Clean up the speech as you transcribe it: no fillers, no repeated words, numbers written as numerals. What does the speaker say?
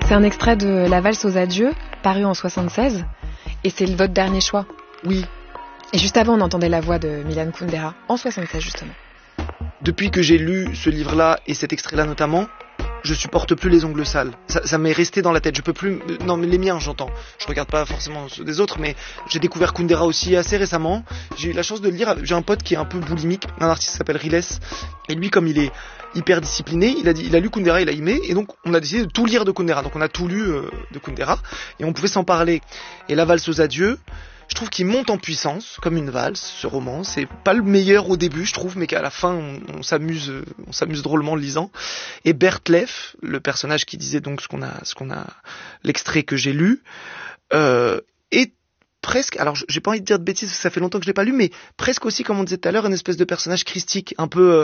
C'est un extrait de La valse aux adieux, paru en 76, et c'est votre dernier choix. Oui. Et juste avant, on entendait la voix de Milan Kundera, en 76 justement. Depuis que j'ai lu ce livre-là, et cet extrait-là notamment, je supporte plus les ongles sales. Ça m'est resté dans la tête. Je peux plus. Non, mais les miens, j'entends. Je regarde pas forcément ceux des autres, mais j'ai découvert Kundera aussi assez récemment. J'ai eu la chance de le lire. J'ai un pote qui est un peu boulimique, un artiste qui s'appelle Riles, et lui, comme il est hyper discipliné, il a lu Kundera, il a aimé, et donc on a décidé de tout lire de Kundera. Donc on a tout lu de Kundera, et on pouvait s'en parler. Et La valse aux adieux, je trouve qu'il monte en puissance, comme une valse, ce roman. C'est pas le meilleur au début, je trouve, mais qu'à la fin, on s'amuse drôlement en le lisant. Et Bertleff, le personnage qui disait donc l'extrait que j'ai lu, est presque, alors j'ai pas envie de dire de bêtises parce que ça fait longtemps que je l'ai pas lu, mais presque aussi, comme on disait tout à l'heure, une espèce de personnage christique, un peu